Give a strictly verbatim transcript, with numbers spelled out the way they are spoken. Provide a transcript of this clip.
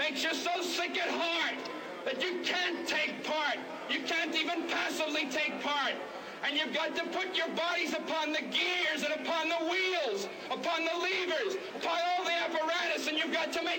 makes you so sick at heart that you can't take part. You can't even passively take part. And you've got to put your bodies upon the gears and upon the wheels, upon the levers, upon all the apparatus, and you've got to make